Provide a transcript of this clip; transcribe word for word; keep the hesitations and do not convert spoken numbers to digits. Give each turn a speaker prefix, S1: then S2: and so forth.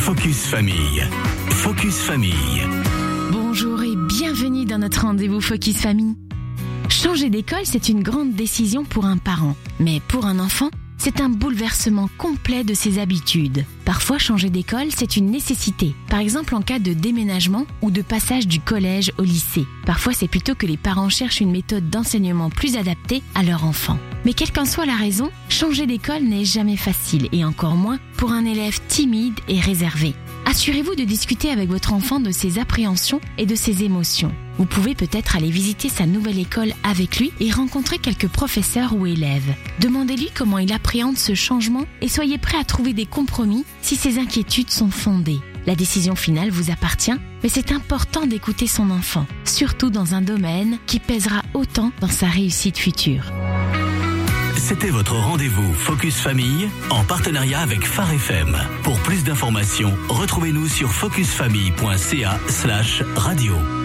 S1: Focus Famille. Focus Famille.
S2: Bonjour et bienvenue dans notre rendez-vous Focus Famille. Changer d'école, c'est une grande décision pour un parent. Mais pour un enfant, c'est un bouleversement complet de ses habitudes. Parfois, changer d'école, c'est une nécessité. Par exemple, en cas de déménagement ou de passage du collège au lycée. Parfois, c'est plutôt que les parents cherchent une méthode d'enseignement plus adaptée à leur enfant. Mais quelle qu'en soit la raison, changer d'école n'est jamais facile et encore moins pour un élève timide et réservé. Assurez-vous de discuter avec votre enfant de ses appréhensions et de ses émotions. Vous pouvez peut-être aller visiter sa nouvelle école avec lui et rencontrer quelques professeurs ou élèves. Demandez-lui comment il appréhende ce changement et soyez prêt à trouver des compromis si ses inquiétudes sont fondées. La décision finale vous appartient, mais c'est important d'écouter son enfant, surtout dans un domaine qui pèsera autant dans sa réussite future.
S1: C'était votre rendez-vous Focus Famille en partenariat avec Phare F M. Pour plus d'informations, retrouvez-nous sur focusfamille point c a slash radio.